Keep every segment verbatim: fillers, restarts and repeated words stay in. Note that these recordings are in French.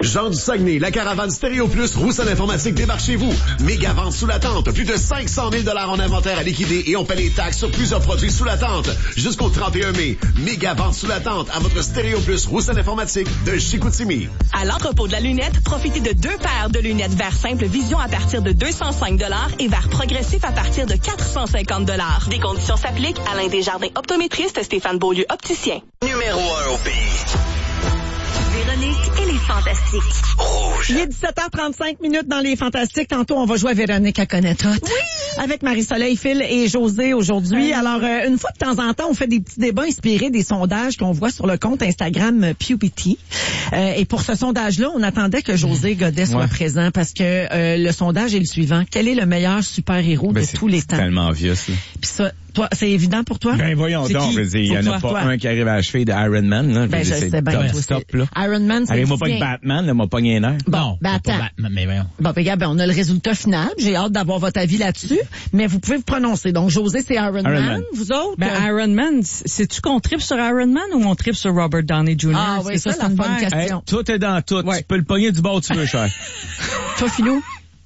Jean du Saguenay, la caravane Stéréo Plus Roussel Informatique débarque chez vous. Méga vente sous la tente. Plus de cinq cent mille dollars en inventaire à liquider et on paie les taxes sur plusieurs produits sous la tente. Jusqu'au trente et un mai. Méga vente sous la tente à votre Stéréo Plus Roussel Informatique de Chicoutimi. À l'entrepôt de la lunette, profitez de deux paires de lunettes verre simple vision à partir de deux cent cinq dollars et verre progressif à partir de quatre cent cinquante dollars. Des conditions s'appliquent. Alain Desjardins, optométriste, Stéphane Beaulieu, opticien. Numéro un au pays. Véronique et les Fantastiques. Rouge. Il est dix-sept heures trente-cinq minutes dans les Fantastiques. Tantôt, on va jouer à Véronique à connaît tout. Oui! Avec Marie-Soleil, Phil et José aujourd'hui. Oui. Alors, euh, une fois de temps en temps, on fait des petits débats inspirés des sondages qu'on voit sur le compte Instagram euh, PewPity. Euh, et pour ce sondage-là, on attendait que José Godet soit ouais. présent parce que euh, le sondage est le suivant. Quel est le meilleur super-héros ben, de tous les temps? C'est tellement obvious, là. Puis ça, toi, c'est évident pour toi? Ben voyons donc, je veux dire, il y en a pas toi. un qui arrive à la cheville de Iron Man, là. Ben, je, je sais bien. Top, stop, là. Iron Man, c'est Allez-moi pas que Batman, là, m'a pas gagné l'air. Bon, ben attends. Batman, mais voyons. Bon, ben, regarde, ben, on a le résultat final. J'ai hâte d'avoir votre avis là-dessus. Mais vous pouvez vous prononcer. Donc, José, c'est Iron, Iron Man. Man. Vous autres? Ben, euh... Iron Man, c'est-tu qu'on tripe sur Iron Man ou on tripe sur Robert Downey junior? Ah oui, ça, c'est une bonne question. Hey, tout est dans tout. Ouais. Tu peux le pogner du bord où tu veux, cher. Toi, Philou?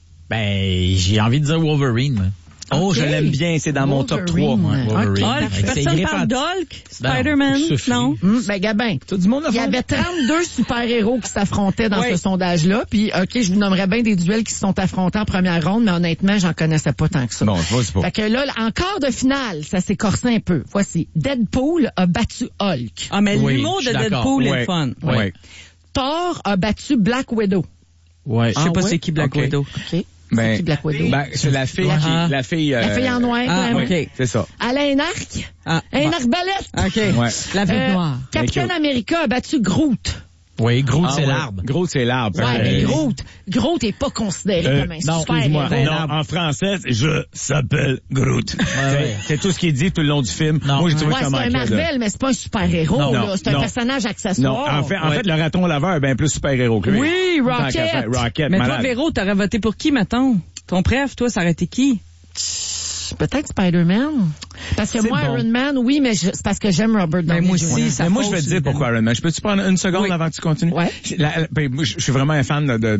Ben, j'ai envie de dire Wolverine, moi. Oh, okay. Je l'aime bien, c'est dans Wolverine. Mon top trois, moi. Wolverine. Okay. Personne parle d'Hulk, Spider-Man, non? Hum, ben, Gabin, tout du monde il y avait trente-deux super-héros qui s'affrontaient dans oui. ce sondage-là, puis OK, je vous nommerais bien des duels qui se sont affrontés en première ronde, mais honnêtement, j'en connaissais pas tant que ça. Bon, je vois, c'est pas. Fait que là, en quart de finale, ça s'est corsé un peu. Voici, Deadpool a battu Hulk. Ah, mais oui, l'humour de Deadpool oui. est le fun. Oui. oui. Thor a battu Black Widow. Ouais. Je sais ah, pas oui? c'est qui Black okay. Widow. OK. Ben, c'est qui Black Widow? Ben, c'est la fille qui, uh-huh. la fille, euh... La fille en noir, ah, quand même. OK. C'est ça. Elle a un arc. Ah, un bah. arbalète. OK. Ouais. La fille euh, noire. Captain America a battu Groot. Oui, Groot, ah, c'est ouais. l'arbre. Groot, c'est l'arbre. Ouais, mais Groot, Groot est pas considéré euh, comme un non, super-héros. Non, en français, je s'appelle Groot. Ouais, ouais. C'est tout ce qui est dit tout le long du film. Non. Moi, j'ai trouvé ouais, ça c'est un Marvel, là. Mais c'est pas un super-héros, non, là. C'est un non. personnage accessoire. Non, en fait, en ouais. fait, le raton laveur est bien plus super-héros que lui. Oui, Rocket. Rocket, mais malade. toi, Véro, t'aurais voté pour qui, mettons? Ton préf, toi, ça aurait été qui? Peut-être Spider-Man. Parce que moi, bon. Iron Man, oui, mais je, c'est parce que j'aime Robert Downey Moi aussi, ça mais moi, je vais te dire pourquoi Iron Man. Je peux-tu prendre une seconde oui. avant que tu continues? Ouais. La, la, ben, je suis vraiment un fan de, de